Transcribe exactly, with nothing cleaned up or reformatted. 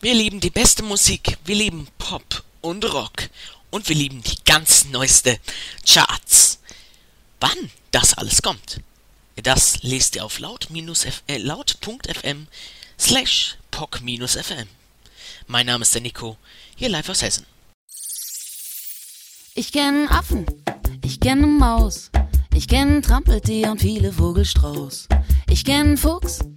Wir lieben die beste Musik, wir lieben Pop und Rock und wir lieben die ganz neueste Charts. Wann das alles kommt, das lest ihr auf laut-f- äh, laut.fm slash poc-fm. Mein Name ist der Nico, hier live aus Hessen. Ich kenn Affen, ich kenn ne Maus, ich kenn Trampeltier und viele Vogelstrauß. Ich kenn Fuchs,